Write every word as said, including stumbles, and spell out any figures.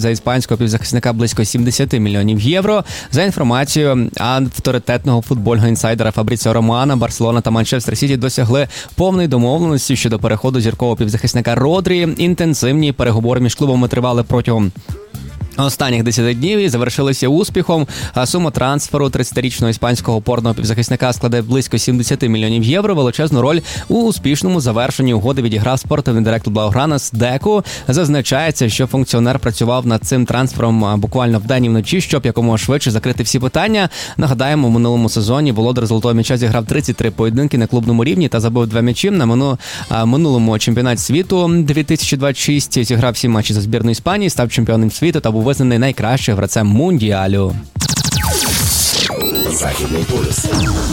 за іспанського півзахисника близько сімдесят мільйонів євро. За інформацією авторитетного футбольного інсайдера Фабріціо Романо, Барселона та Манчестер Сіті досягли повної домовленості щодо переходу зіркового півзахисника Родрі. Інтенсивні переговори між клубами тривали протягом останніх десять днів і завершилися успіхом. Сума трансферу тридцятирічного іспанського опорного півзахисника складе близько сімдесят мільйонів євро. Величезну роль у успішному завершенні угоди відіграв спортивний директор Блаугранас Деку. Зазначається, що функціонер працював над цим трансфером буквально вдень і вночі, щоб якомога швидше закрити всі питання. Нагадаємо, у минулому сезоні володар золотого м'яча зіграв тридцять три поєдинки на клубному рівні та забив два м'ячі. На мину, минулому чемпіонаті світу дві тисячі двадцять шість зіграв всі матчі за збірну Іспанії, став чемпіоном світу та був визнаний найкращим гравцем Мундіалю. Західний полюс.